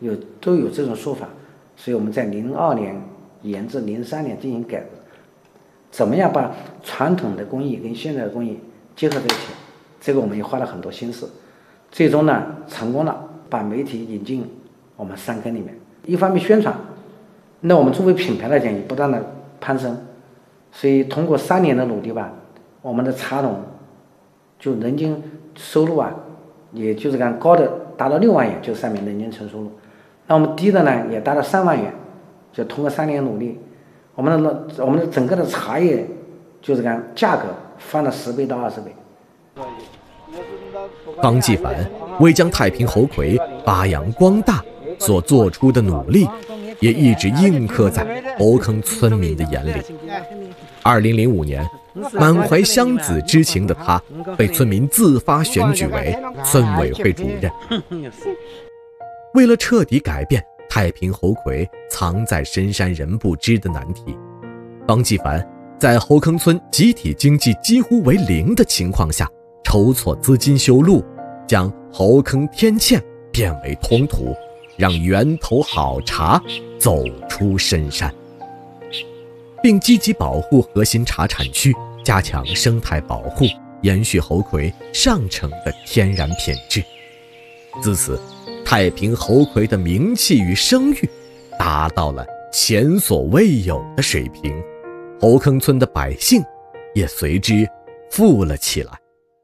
都有这种说法，所以我们在02年研制03年进行改革，怎么样把传统的工艺跟现在的工艺结合在一起，这个我们也花了很多心思，最终呢成功了，把媒体引进我们3坑里面，一方面宣传，那我们作为品牌来讲也不断的攀升，所以通过3年的努力吧，我们的茶农就人均收入也就是讲高的达到6万元，就上面人均纯收入，那我们低的呢也达到3万元，就通过3年努力，我们的整个的茶叶就是讲价格翻了10倍到20倍。 方继凡为将太平猴魁发扬光大所做出的努力，也一直印刻在猴坑村民的眼里。2005年，满怀乡子之情的他被村民自发选举为村委会主任。为了彻底改变太平猴魁藏在深山人不知的难题，方继凡在猴坑村集体经济几乎为零的情况下，筹措资金修路，将猴坑天堑变为通途，让源头好茶走出深山，并积极保护核心茶产区，加强生态保护，延续猴魁上乘的天然品质。自此，太平猴魁的名气与声誉达到了前所未有的水平，猴坑村的百姓也随之富了起来。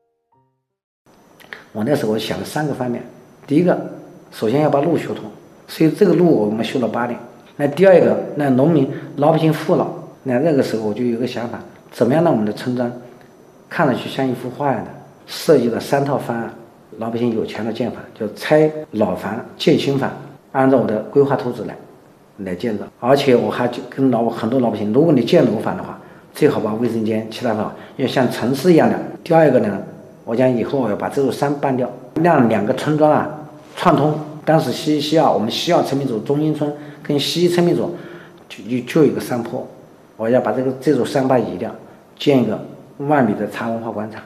我那时候想了3个方面，第一个，首先要把路修通，所以这个路我们修了8年。那第二个，那农民老百姓富了，那个时候我就有个想法，怎么样让我们的村庄看上去像一幅画一样的，设计了3套方案，老百姓有钱的建法，就拆老房建新房，按照我的规划图纸来建造。而且我还跟很多老百姓，如果你建楼房的话，最好把卫生间其他房要像城市一样的。第二个呢，我讲以后我要把这座山搬掉，让2个村庄串通。当时西澳我们西澳村民组中英村跟西村民组就有一个山坡，我要把这座山移掉，建一个1万米的茶文化广场。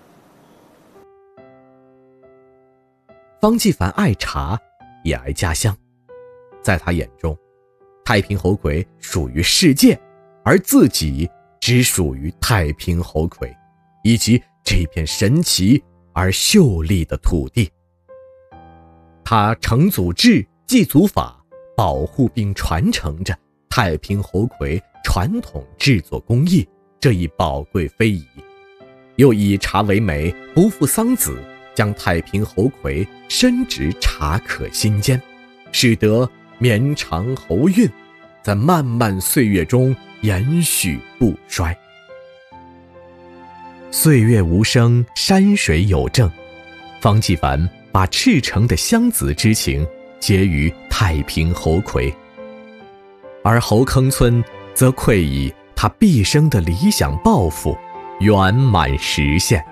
方继凡爱茶也爱家乡，在他眼中，太平猴魁属于世界，而自己只属于太平猴魁以及这片神奇而秀丽的土地。他承祖制继祖法，保护并传承着太平猴魁传统制作工艺这一宝贵非遗，又以茶为媒，不负桑梓，将太平猴魁深植茶客心间，使得绵长猴韵在漫漫岁月中延续不衰。岁月无声，山水有证，方继凡把赤诚的乡子之情结于太平猴魁，而猴坑村则愧以他毕生的理想抱负圆满实现。